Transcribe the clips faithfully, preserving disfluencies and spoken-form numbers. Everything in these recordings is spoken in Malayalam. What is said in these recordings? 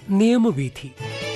നിയമവീഥി.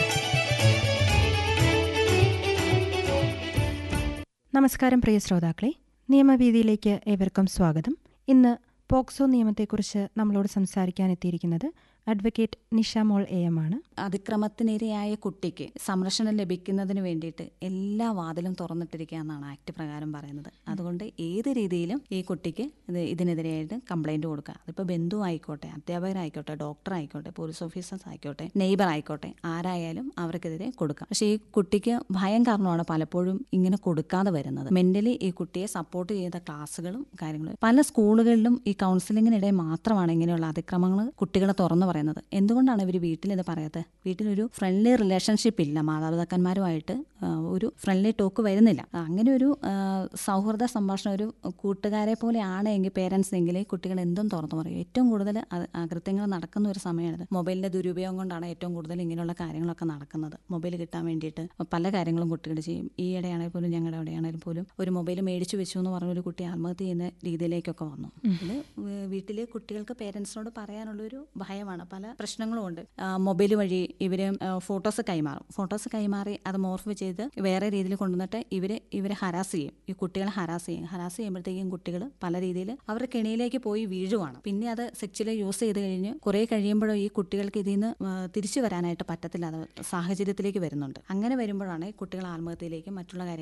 നമസ്കാരം പ്രിയ ശ്രോതാക്കളെ, നിയമവീതിയിലേക്ക് ഏവർക്കും സ്വാഗതം. ഇന്ന് പോക്സോ നിയമത്തെക്കുറിച്ച് നമ്മളോട് സംസാരിക്കാൻ എത്തിയിരിക്കുന്നത് advocate Nisha mall A M ആണ്. അതിക്രമത്തിനിരയായ കുട്ടിക്ക് സംരക്ഷണം ലഭിക്കുന്നതിന് വേണ്ടിയിട്ട് എല്ലാ വാതിലും തുറന്നിട്ടിരിക്കുക എന്നാണ് ആക്ട് പ്രകാരം പറയുന്നത്. അതുകൊണ്ട് ഏത് രീതിയിലും ഈ കുട്ടിക്ക് ഇത് ഇതിനെതിരെയായിട്ട് കംപ്ലൈന്റ് കൊടുക്കുക. അതിപ്പോൾ ബന്ധു ആയിക്കോട്ടെ, അധ്യാപകരായിക്കോട്ടെ, ഡോക്ടർ ആയിക്കോട്ടെ, പോലീസ് ഓഫീസേഴ്സ് ആയിക്കോട്ടെ, നെയ്ബർ ആയിക്കോട്ടെ, ആരായാലും അവർക്കെതിരെ കൊടുക്കാം. പക്ഷേ ഈ കുട്ടിക്ക് ഭയം കാരണമാണ് പലപ്പോഴും ഇങ്ങനെ കൊടുക്കാതെ വരുന്നത്. മെന്റലി ഈ കുട്ടിയെ സപ്പോർട്ട് ചെയ്ത ക്ലാസ്സുകളും കാര്യങ്ങളും പല സ്കൂളുകളിലും ഈ കൗൺസിലിങ്ങിനിടെ മാത്രമാണ് ഇങ്ങനെയുള്ള അതിക്രമങ്ങൾ കുട്ടികളെ തുറന്നു പറയുന്നത്. എന്തുകൊണ്ടാണ് ഇവർ വീട്ടിൽ ഇത് പറയാത്തത്? വീട്ടിലൊരു ഫ്രണ്ട്ലി റിലേഷൻഷിപ്പ് ഇല്ല, മാതാപിതാക്കന്മാരുമായിട്ട് ഒരു ഫ്രണ്ട്ലി ടോക്ക് വരുന്നില്ല. അങ്ങനെ ഒരു സൗഹൃദ സംഭാഷണം, ഒരു കൂട്ടുകാരെ പോലെ ആണെങ്കിൽ പേരൻസ് എങ്കിൽ കുട്ടികൾ എന്തും തുറന്നു പറയും. ഏറ്റവും കൂടുതൽ അകൃത്യങ്ങൾ നടക്കുന്ന ഒരു സമയമാണിത്. മൊബൈലിന്റെ ദുരുപയോഗം കൊണ്ടാണ് ഏറ്റവും കൂടുതൽ ഇങ്ങനെയുള്ള കാര്യങ്ങളൊക്കെ നടക്കുന്നത്. മൊബൈൽ കിട്ടാൻ വേണ്ടിയിട്ട് പല കാര്യങ്ങളും കുട്ടികൾ ചെയ്യും. ഈയിടെയാണെങ്കിൽ പോലും ഞങ്ങളുടെ അവിടെയാണെങ്കിൽ പോലും ഒരു മൊബൈൽ മേടിച്ചു വെച്ചു എന്ന് പറഞ്ഞ ഒരു കുട്ടി ആത്മഹത്യ ചെയ്യുന്ന രീതിയിലേക്കൊക്കെ വന്നു. ഇത് വീട്ടിലെ കുട്ടികൾക്ക് പേരൻസിനോട് പറയാനുള്ളൊരു ഭയമാണ്. പല പ്രശ്നങ്ങളും ഉണ്ട്. മൊബൈൽ വഴി ഇവര് ഫോട്ടോസ് കൈമാറും. ഫോട്ടോസ് കൈമാറി അത് മോർഫ് ചെയ്ത് വേറെ രീതിയിൽ കൊണ്ടുവന്നിട്ട് ഇവര് ഇവരെ ഹരാസ് ചെയ്യും. ഈ കുട്ടികളെ ഹരാസ് ചെയ്യും. ഹരാസ് ചെയ്യുമ്പോഴത്തേക്കും കുട്ടികൾ പല രീതിയിൽ അവരുടെ കെണിയിലേക്ക് പോയി വീഴുവാണ്. പിന്നെ അത് സെക്ച്വലി യൂസ് ചെയ്ത് കഴിഞ്ഞ് കുറെ കഴിയുമ്പോഴും ഈ കുട്ടികൾക്ക് ഇതിൽ നിന്ന് തിരിച്ചു വരാനായിട്ട് പറ്റത്തില്ലാത്ത സാഹചര്യത്തിലേക്ക് വരുന്നുണ്ട്. അങ്ങനെ വരുമ്പോഴാണ് കുട്ടികൾ ആത്മഹത്യയിലേക്ക് മറ്റുള്ള കാര്യങ്ങൾ